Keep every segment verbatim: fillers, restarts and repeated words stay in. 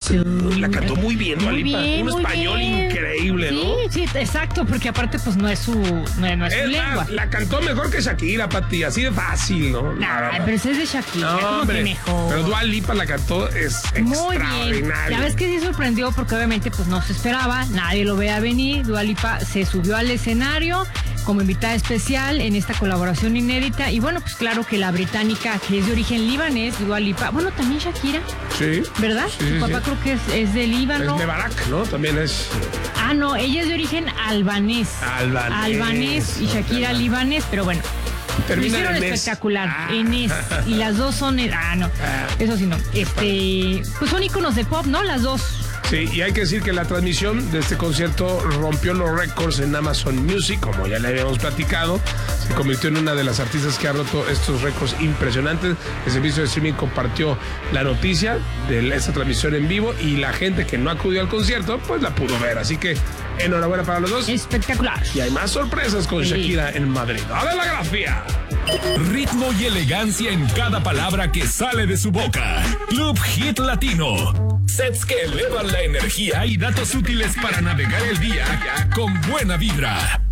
La cantó muy bien, Dua Muy Lipa. bien, Un muy español bien. increíble, ¿no? Sí, sí, exacto, porque aparte pues no es su, no, no es su Es lengua. más, la cantó mejor que Shakira, Pati, así de fácil, ¿no? Nah, pero ese es de Shakira, No, como hombre, que mejor. pero Dua Lipa la cantó, es Muy bien. extraordinario. Ya ves que sí sorprendió porque obviamente pues no se esperaba, nadie lo veía venir. Dua Lipa se subió al escenario como invitada especial en esta colaboración inédita y bueno, pues claro que la británica que es de origen libanés, Dua Lipa, bueno, también Shakira, Sí. ¿verdad? Sí, Su sí, papá sí. creo que es, es de Líbano. Es de Barak, ¿no? También es Ah, no, ella es de origen albanés. albanés. Albanés y Shakira libanés, pero bueno. Lo Termina hicieron en es. espectacular, Ah. en es, y las dos son, ah, no, eso sí no, este, pues son íconos de pop, ¿no? Las dos. Sí, y hay que decir que la transmisión de este concierto rompió los récords en Amazon Music, como ya le habíamos platicado. Se convirtió en una de las artistas que ha roto estos récords impresionantes. El servicio de streaming compartió la noticia de esta transmisión en vivo y la gente que no acudió al concierto, pues la pudo ver. Así que enhorabuena para los dos. Espectacular. Y hay más sorpresas con Sí. Shakira en Madrid. ¡A ver la grafía! Ritmo y elegancia en cada palabra que sale de su boca. Club Hit Latino. Sets que elevan la energía y datos útiles para navegar el día con buena vibra.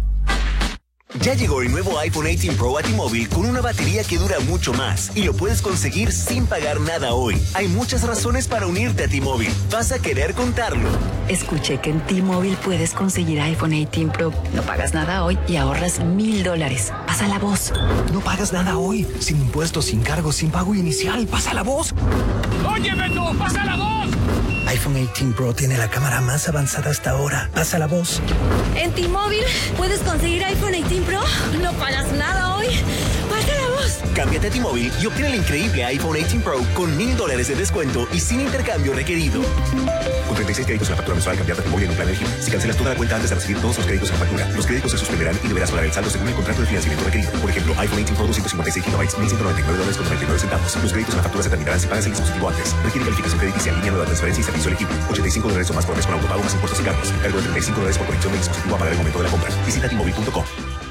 Ya llegó el nuevo iPhone dieciocho Pro a T-Mobile con una batería que dura mucho más y lo puedes conseguir sin pagar nada hoy. Hay muchas razones para unirte a T-Mobile. Vas a querer contarlo. Escuché que en T-Mobile puedes conseguir iPhone dieciocho Pro. No pagas nada hoy y ahorras mil dólares. Pasa la voz. No pagas nada hoy. Sin impuestos, sin cargos, sin pago inicial. Pasa la voz. ¡Oye, Beto! ¡Pasa la voz! iPhone dieciocho Pro tiene la cámara más avanzada hasta ahora. Pasa la voz. En T-Mobile puedes conseguir iPhone dieciocho Pro. No pagas nada hoy. Pasa la voz. Cámbiate a T-Mobile y obtén el increíble iPhone dieciocho Pro con mil dólares de descuento y sin intercambio requerido. Con treinta y seis créditos en la factura mensual, cambiarte a T-Mobile en un plan elegible. Si cancelas toda la cuenta antes de recibir todos los créditos en la factura, los créditos se suspenderán y deberás pagar el saldo según el contrato de financiamiento requerido. Por ejemplo, iPhone dieciocho Pro doscientos cincuenta y seis gigabytes, mil ciento noventa y nueve dólares con noventa y nueve centavos. Los créditos en la factura se terminarán si pagas el dispositivo antes. Requiere calificación crediticia, línea nueva, transferencia y servicio elegible. ochenta y cinco dólares o más por mes con autopago más impuestos y cargos. Cargo de treinta y cinco dólares por conexión del dispositivo a pagar el momento de la compra. Visita T Mobile punto com.